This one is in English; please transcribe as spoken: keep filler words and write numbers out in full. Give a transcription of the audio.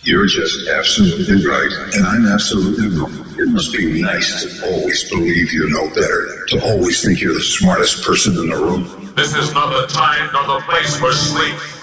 You're just absolutely right, and I'm absolutely wrong. It must be nice to always believe you know better, to always think you're the smartest person in the room. This is not the time nor the place for sleep.